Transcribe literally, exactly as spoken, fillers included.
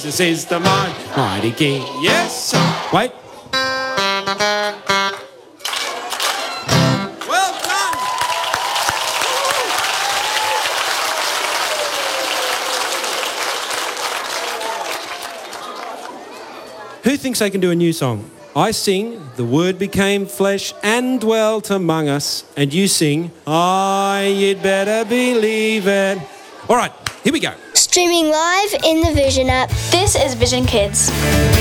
This is the mighty, mighty King. Yes. Wait. Well done. Who thinks they can do a new song? I sing, the word became flesh and dwelt among us, and you sing, I, you'd better believe it. All right, here we go. Streaming live in the Vision app. This is Vision Kids.